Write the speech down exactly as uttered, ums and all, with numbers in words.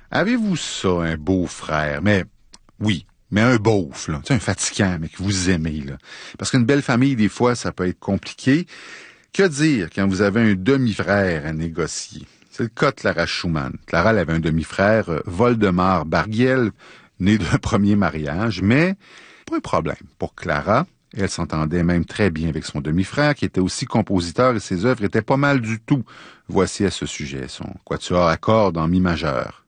Avez-vous ça, un beau-frère? Mais, oui, mais un beauf, là. Tu sais, un fatigant, mais que vous aimez, là. Parce qu'une belle famille, des fois, ça peut être compliqué. Que dire quand vous avez un demi-frère à négocier? C'est le cas de Clara Schumann. Clara, elle avait un demi-frère, euh, Voldemar Bargiel, né d'un premier mariage, mais pas un problème. Pour Clara, elle s'entendait même très bien avec son demi-frère, qui était aussi compositeur, et ses œuvres étaient pas mal du tout. Voici à ce sujet son quatuor à cordes en mi majeur.